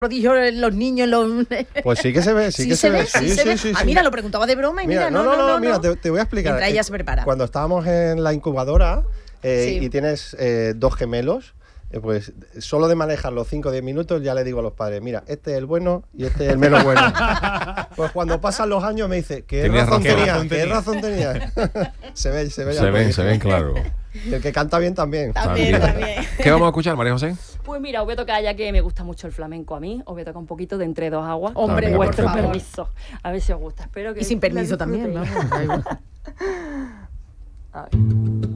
prodigio en los niños, Pues sí que se ve, sí que se ve. Sí. Mira, lo preguntaba de broma y mira, mira, te voy a explicar. Mientras ella se prepara. Cuando estábamos en la incubadora y tienes 2 gemelos, pues solo de manejar los 5 o 10 minutos ya le digo a los padres, mira, este es el bueno y este es el menos bueno. Pues cuando pasan los años me dice, ¿qué razón tenía? Se ven, claro. Y el que canta bien también. También. ¿Qué vamos a escuchar, María José? Pues mira, os voy a tocar, ya que me gusta mucho el flamenco a mí, os voy a tocar un poquito de Entre dos aguas. Hombre, venga, vuestro perfecto. permiso. A ver si os gusta. Espero que Y sin permiso también, disfrutéis. vamos. Da igual. A ver.